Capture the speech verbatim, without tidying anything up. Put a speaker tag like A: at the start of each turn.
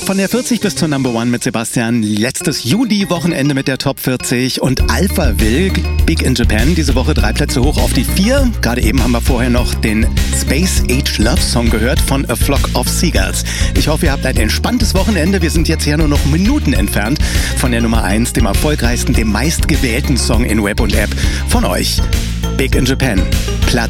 A: Von der vierzig bis zur Number One mit Sebastian. Letztes Juli-Wochenende mit der Top vierzig und Alphaville, Big in Japan, diese Woche drei Plätze hoch auf die vier. Gerade eben haben wir vorher noch den Space Age Love Song gehört von A Flock of Seagulls. Ich hoffe, ihr habt ein entspanntes Wochenende. Wir sind jetzt ja nur noch Minuten entfernt von der Nummer eins, dem erfolgreichsten, dem meistgewählten Song in Web und App von euch. Big in Japan, Platz